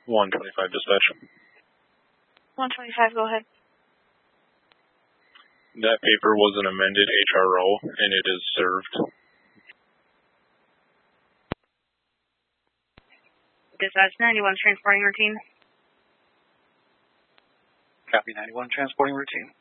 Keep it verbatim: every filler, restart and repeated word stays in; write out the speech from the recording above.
one twenty-five dispatch. one twenty-five, go ahead. That paper was an amended H R O, and it is served. Dispatch ninety-one, transporting routine. Copy ninety-one, transporting routine.